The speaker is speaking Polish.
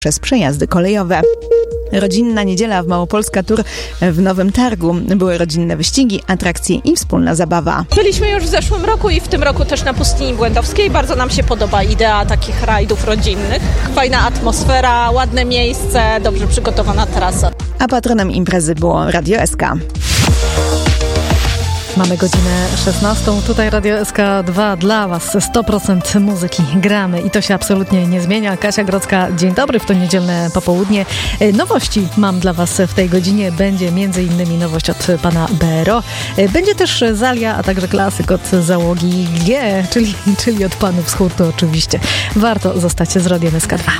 przez przejazdy kolejowe. Rodzinna niedziela w Małopolska Tour w Nowym Targu. Były rodzinne wyścigi, atrakcje i wspólna zabawa. Byliśmy już w zeszłym roku i w tym roku też na Pustyni Błędowskiej. Bardzo nam się podoba idea takich rajdów rodzinnych. Fajna atmosfera, ładne miejsce, dobrze przygotowana trasa. A patronem imprezy było Radio SK. Mamy godzinę 16. Tutaj Radio SK2 dla Was. 100% muzyki gramy i to się absolutnie nie zmienia. Kasia Grodzka, dzień dobry w to niedzielne popołudnie. Nowości mam dla Was w tej godzinie. Będzie m.in. nowość od pana BRO. Będzie też Zalia, a także klasyk od załogi G, czyli od panów z hurtu oczywiście. Warto zostać z Radiem SK2.